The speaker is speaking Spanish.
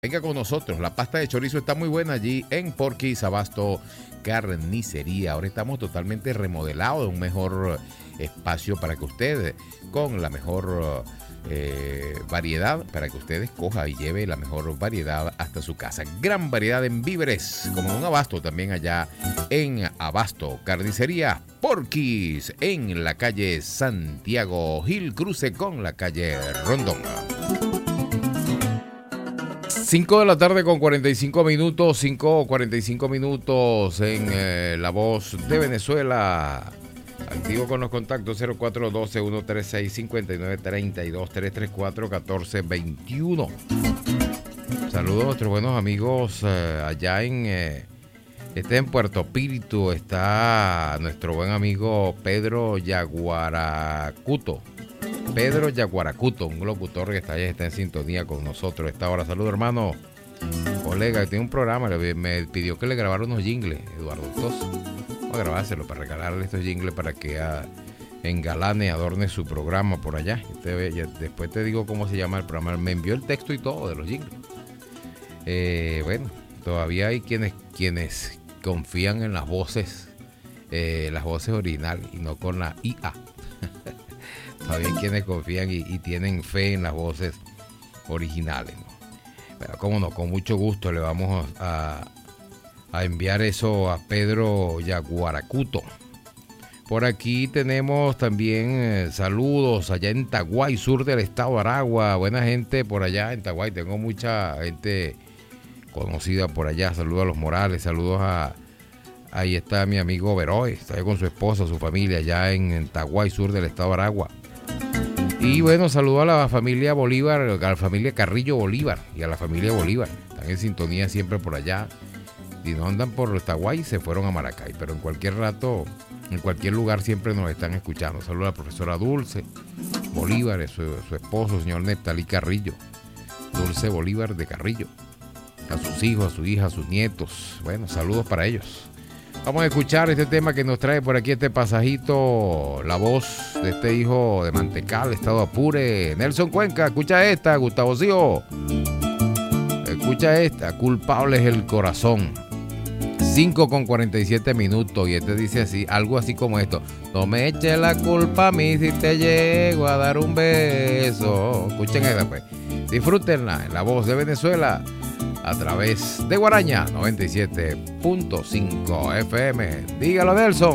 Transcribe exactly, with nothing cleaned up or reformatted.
Venga con nosotros, la pasta de chorizo está muy buena allí en Porky's Abasto Carnicería. Ahora estamos totalmente remodelados, un mejor espacio para que usted, con la mejor eh, variedad, para que usted escoja y lleve la mejor variedad hasta su casa. Gran variedad en víveres, como un abasto también allá en Abasto Carnicería Porky's, en la calle Santiago Gil, cruce con la calle Rondón. cinco de la tarde con cuarenta y cinco minutos, cinco cuarenta y cinco minutos en eh, La Voz de Venezuela. Activo con los contactos cero cuatro uno dos, uno tres seis, cinco nueve tres dos, tres tres cuatro, uno cuatro dos uno. Saludos a nuestros buenos amigos eh, allá en, eh, este en Puerto Píritu. Está nuestro buen amigo Pedro Yaguaracuto. Pedro Yaguaracuto, un locutor que está allá, está en sintonía con nosotros a esta hora. Saludos, hermano. Colega, que tiene un programa, me pidió que le grabara unos jingles, Eduardo Tos. Voy a grabárselo para regalarle estos jingles para que a, engalane, adorne su programa por allá. Usted, ya, después te digo cómo se llama el programa. Me envió el texto y todo de los jingles. Eh, bueno, todavía hay quienes, quienes confían en las voces, eh, las voces originales y no con la I A. Todavía hay quienes confían y, y tienen fe en las voces originales, ¿no? Pero cómo no, con mucho gusto le vamos a, a enviar eso a Pedro Yaguaracuto. Por aquí tenemos también eh, saludos allá en Taguay, sur del estado de Aragua. Buena gente por allá en Taguay, tengo mucha gente conocida por allá. Saludos a los Morales, saludos a... Ahí está mi amigo Veroy, está con su esposa, su familia allá en, en Taguay, sur del estado de Aragua. Y bueno, saludo a la familia Bolívar, a la familia Carrillo Bolívar y a la familia Bolívar. Están en sintonía siempre por allá. Y no andan por Taguay, se fueron a Maracay. Pero en cualquier rato, en cualquier lugar siempre nos están escuchando. Saludo a la profesora Dulce Bolívar, su, su esposo, señor Neptalí Carrillo. Dulce Bolívar de Carrillo. A sus hijos, a su hija, a sus nietos. Bueno, saludos para ellos. Vamos a escuchar este tema que nos trae por aquí este pasajito, la voz de este hijo de Mantecal, estado Apure, Nelson Cuenca. Escucha esta, Gustavo Sío. Escucha esta, Culpable es el corazón. cinco con cuarenta y siete minutos y este dice así, algo así como esto. No me eches la culpa a mí si te llego a dar un beso. Escuchen esta pues. Disfrútenla en La Voz de Venezuela. A través de Guaraña noventa y siete punto cinco F M. Dígalo, Nelson.